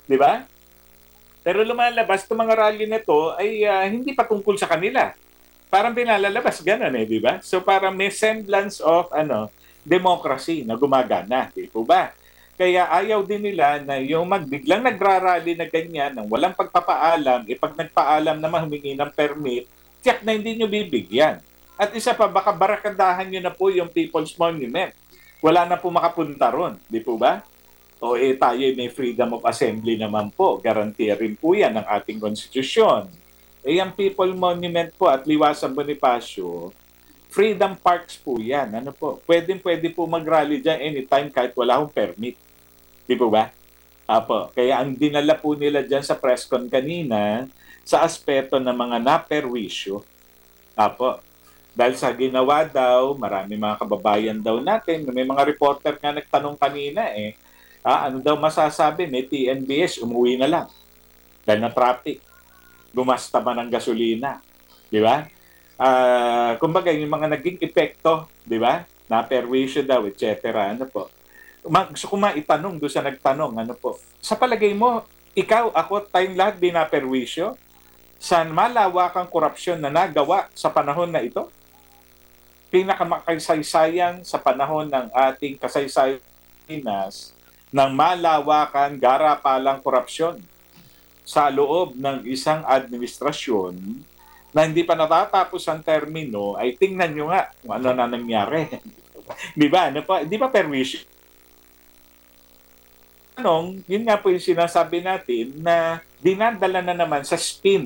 Di ba? Pero lumalabas itong mga rally na to ay hindi pa tungkol sa kanila. Parang pinalalabas ganun eh, di ba? So parang may semblance of democracy na gumagana, di po ba? Kaya ayaw din nila na yung magbiglang nagrarally na ganyan ng walang pagpapaalam, pag nagpaalam na humingi ng permit, tiyak na hindi nyo bibigyan. At isa pa, baka barakadahan nyo na po yung People's Monument. Wala na po makapunta ron, di po ba? O tayo may freedom of assembly naman po. Garantiya rin po yan ng ating konstitusyon. Ang People Monument po at Liwasan Bonifacio, Freedom Parks po yan. Ano po? Pwede po mag-rally dyan anytime kahit wala akong permit. Di po ba? Apo. Kaya ang dinala po nila dyan sa press con kanina sa aspeto ng mga naperwisyo. Apo. Dahil sa ginawa daw, marami mga kababayan daw natin, may mga reporter nga nagtanong kanina ano daw masasabi? May TNBS, umuwi na lang. Dahil na traffic. Gumasta ba ng gasolina? Di ba? Kumbaga, yung mga naging epekto, di ba? Na perwisyo daw, etc. Ano po? Gusto ko maitanong doon sa nagtanong, ano po? Sa palagay mo, ikaw, ako, tayong lahat din na perwisyo sa malawakang korupsyon na nagawa sa panahon na ito? Pinakamakasaysayan sa panahon ng ating kasaysayan ng malawakan garapalang korupsyon sa loob ng isang administrasyon na hindi pa natatapos ang termino, ay tingnan nyo nga kung ano na nangyari. Di ba? Ano pa? Di ba permission? Yun nga po yung sinasabi natin na dinadala na naman sa spin,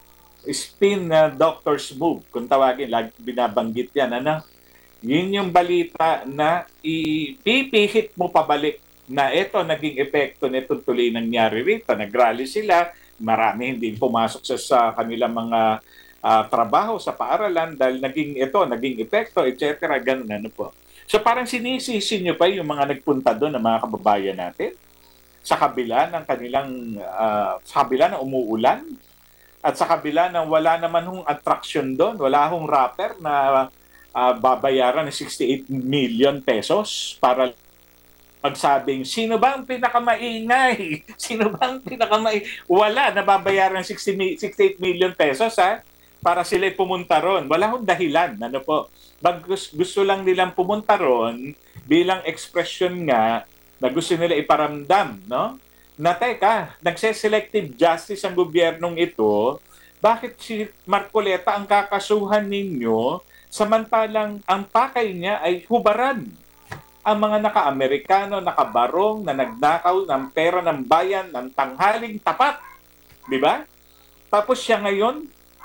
spin na doctor's move, kung tawagin, lagi binabanggit yan, yun yung balita na ipipihit mo pabalik na ito naging epekto nito tuloy nangyari rito. Nagrally sila, marami hindi pumasok sa kanilang mga trabaho sa paaralan dahil naging epekto, etc. Ganun ano po. So parang sinisisi nyo pa yung mga nagpunta doon ng mga kababayan natin sa kabila ng kanilang, sa kabila ng umuulan at sa kabila ng wala naman hong attraction doon, wala hong rapper na babayaran ng 68 million pesos para magsabing, sino ba ang pinakamaingay? Sino ba ang wala, nababayaran ng 68 million pesos para sila pumunta ron. Wala hong dahilan. Ano po? Gusto lang nilang pumunta ron bilang expression nga na gusto nila iparamdam, no? Na teka, nagse-selective justice ang gobyernong ito, bakit si Marcoleta ang kakasuhan ninyo samantalang ang pakay niya ay hubaran ang mga naka-Amerikano, nakabarong, na nagnakaw ng pera ng bayan ng tanghaling tapat. Di ba? Tapos siya ngayon,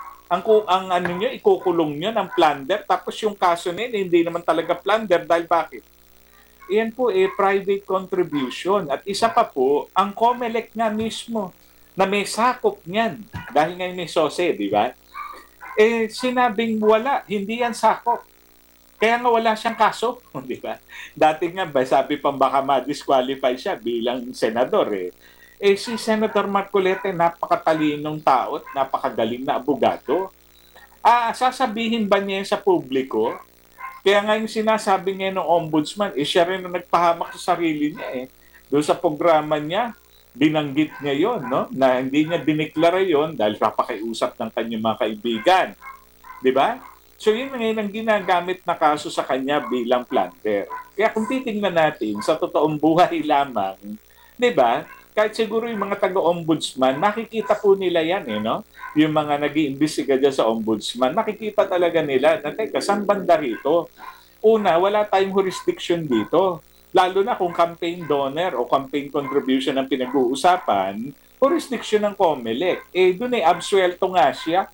ang ano nyo, ikukulong nyo ng plunder, tapos yung kaso nila, hindi naman talaga plunder dahil bakit? Iyan po private contribution. At isa pa po, ang COMELEC nga mismo, na may sakop niyan, dahil ngayon may SOSE, di ba? Sinabing wala, hindi yan sakop. Kaya nga wala siyang kaso, di ba? Dati nga, sabi pang baka ma-disqualify siya bilang senador si Senator Marcoleta, napakatalinong tao at napakagaling na abogado. Sasabihin ba niya sa publiko? Kaya nga yung sinasabi niya ng ombudsman, siya rin ang nagpahamak sa sarili niya Doon sa programa niya, binanggit niya yon, no? Na hindi niya dineklara yon dahil papakiusap ng kanyang mga kaibigan. Di ba? So yun ngayon ang ginagamit na kaso sa kanya bilang plunder. Kaya kung titingnan natin sa totoong buhay lamang, di ba? Kahit siguro yung mga taga-ombudsman, nakikita po nila yan no? Yung mga nag-iimbestiga dyan sa ombudsman, nakikita talaga nila na teka, saan banda rito? Una, wala tayong jurisdiction dito. Lalo na kung campaign donor o campaign contribution ang pinag-uusapan, jurisdiction ng COMELEC. Doon absuelto nga siya,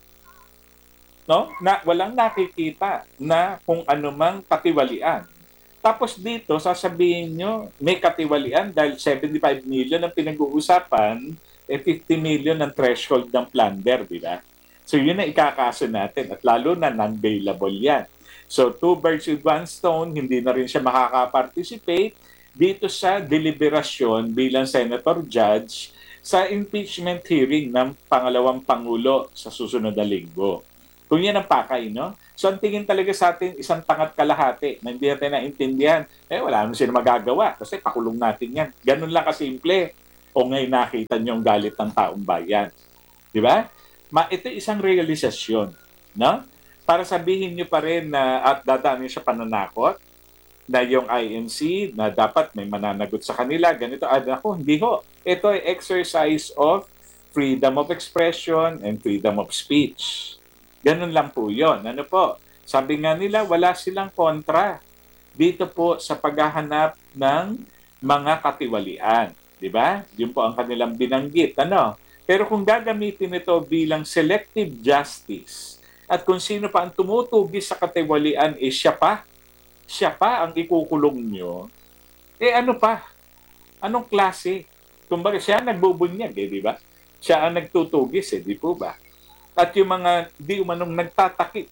no? Na walang nakikita na kung anumang katiwalian. Tapos dito, sasabihin nyo, may katiwalian dahil 75 million ang pinag-uusapan, 50 million ang threshold ng plunder, di ba? So yun ang ikakaso natin at lalo na non-bailable yan. So two birds with one stone, hindi na rin siya makaka-participate dito sa deliberasyon bilang senator judge sa impeachment hearing ng pangalawang pangulo sa susunod na linggo. Kung yan ang pakay, no? So ang tingin talaga sa atin, isang tangat kalahati na hindi natin naintindihan, wala naman sila magagawa kasi pakulong natin yan. Ganun lang kasimple. O ngayon nakita niyo ang galit ng taong bayan. Di ba? Ito isang realisasyon, no? Para sabihin niyo pa rin na at dadaan niyo sa pananakot na yung INC na dapat may mananagot sa kanila, ganito, ako, hindi ho. Ito ay exercise of freedom of expression and freedom of speech. Ganun lang po yun. Ano po? Sabi nga nila, wala silang kontra dito po sa paghahanap ng mga katiwalian. Di ba? Yun po ang kanilang binanggit. Ano? Pero kung gagamitin ito bilang selective justice at kung sino pa ang tumutugis sa katiwalian, siya pa ang ikukulong nyo, ano pa? Anong klase? Kumbaga, siya ang nagbubunyag, di ba? Siya ang nagtutugis, di po ba? At yung mga di umanong nagtatakip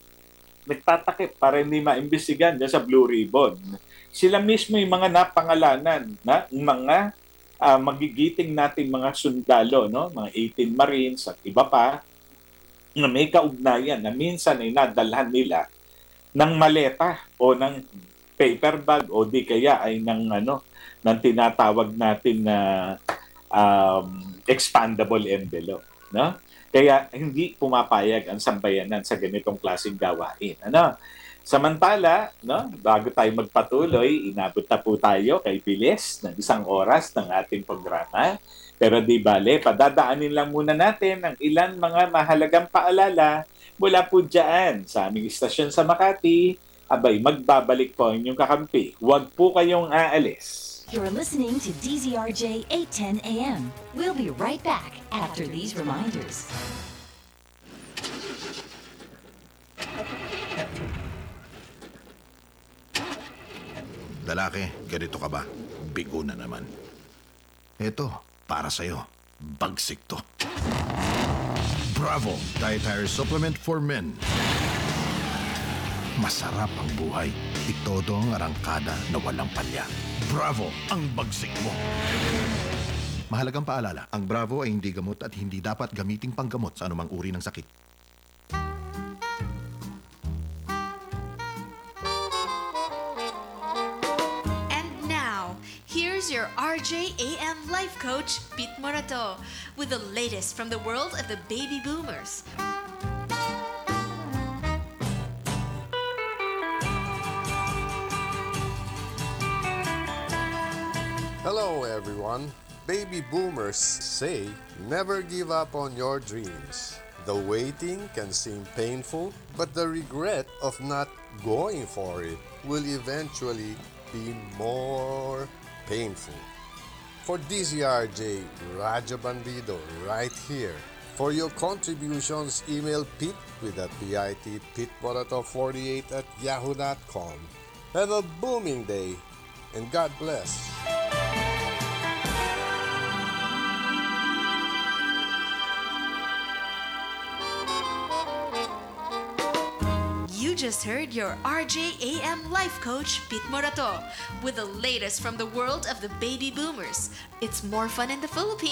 para hindi maimbestigan dyan sa Blue Ribbon. Sila mismo yung mga napangalanan na mga magigiting nating mga sundalo, no? Mga 18 Marines at iba pa, na may kaugnayan na minsan ay nadalhan nila ng maleta o ng paper bag o di kaya ay ng tinatawag natin na expandable envelope, no? Kaya hindi pumapayag ang sambayanan sa ganitong klaseng gawain. Samantala, no, bago tayo magpatuloy, inabot na po tayo kay bilis ng 1 oras ng ating programa. Pero di bale, padadaanin lang muna natin ang ilan mga mahalagang paalala mula po dyan sa aming istasyon sa Makati. Abay, magbabalik po ang inyong kakampi. Huwag po kayong aalis. You're listening to DZRJ 810 AM. We'll be right back after these reminders. Lalaki, ganito ka ba? Bigo na naman. Ito, para sa'yo. Bagsik to. Bravo! Dietary Supplement for Men. Masarap ang buhay. Itodo ang arangkada na walang palya. Bravo! Ang bagsik mo. Mahalagang paalala, ang Bravo ay hindi gamot at hindi dapat gamiting panggamot sa anumang uri ng sakit. And now, here's your RJAM Life Coach, Pete Morato, with the latest from the world of the baby boomers. Hello everyone. Baby boomers say never give up on your dreams. The waiting can seem painful, but the regret of not going for it will eventually be more painful. For DZRJ, Raja Bandido right here. For your contributions, email Pete with a PIT, PeteMorato48 at yahoo.com. Have a booming day and God bless. You just heard your RJAM Life Coach, Pete Morato, with the latest from the world of the baby boomers. It's more fun in the Philippines.